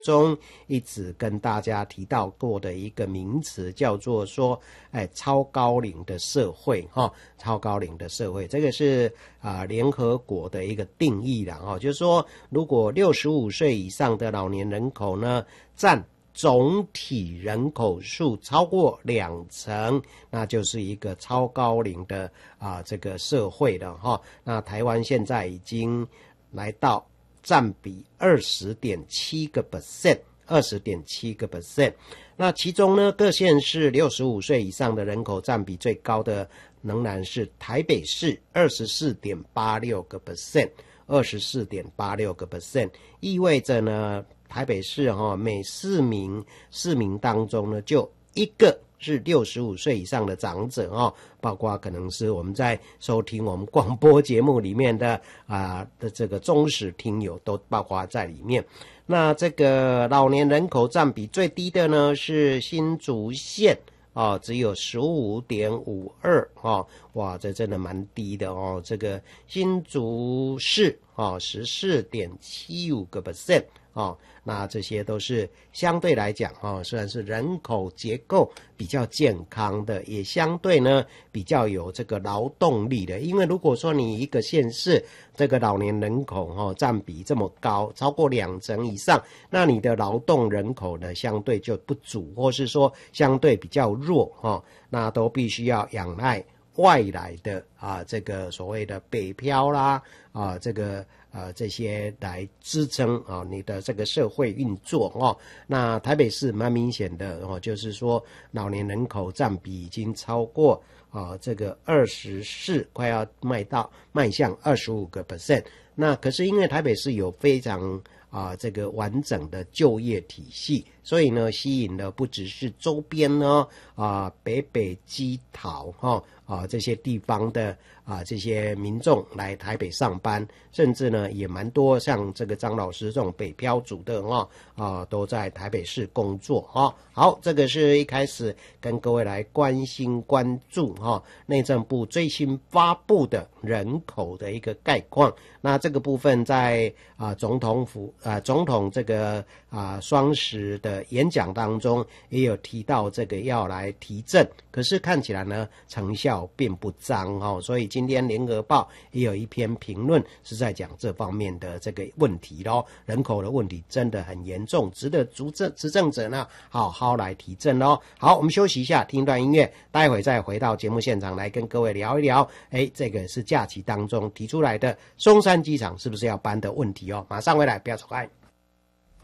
中一直跟大家提到过的一个名词，叫做说超高龄的社会超高龄的社会，这个是联合国的一个定义啦就是说如果65岁以上的老年人口呢占总体人口数超过20%，那就是一个超高龄的这个社会了那台湾现在已经来到占比20.7%，那其中呢，各县市65岁以上的人口占比最高的仍然是台北市24.86%，意味着呢，台北市每4名当中呢，就一个是65岁以上的长者包括可能是我们在收听我们广播节目里面的这个忠实听友都包括在里面。那这个老年人口占比最低的呢是新竹县只有 15.52 哇，这真的蛮低的这个新竹市14.75% 那这些都是相对来讲虽然是人口结构比较健康的，也相对呢比较有这个劳动力的。因为如果说你一个县市这个老年人口占比这么高，超过20%以上，那你的劳动人口呢相对就不足，或是说相对比较弱那都必须要仰赖外来的这个所谓的北漂啦这些来支撑你的这个社会运作那台北市蛮明显的就是说老年人口占比已经超过这个24%，快要迈向25%。那可是因为台北市有非常这个完整的就业体系，所以呢吸引了不只是周边呢北基桃这些地方的这些民众来台北上班，甚至呢也蛮多像这个张老师这种北漂族的都在台北市工作好，这个是一开始跟各位来关注内政部最新发布的人口的一个概况。那这个部分在总统这个双十的演讲当中也有提到这个要来提振，可是看起来呢成效并不彰所以今天联合报也有一篇评论是在讲这方面的这个问题咯，人口的问题真的很严重，值得执政者呢好好来提振咯。好，我们休息一下，听一段音乐，待会再回到节目现场来跟各位聊一聊这个是假期当中提出来的松山机场是不是要搬的问题马上回来，不要走开。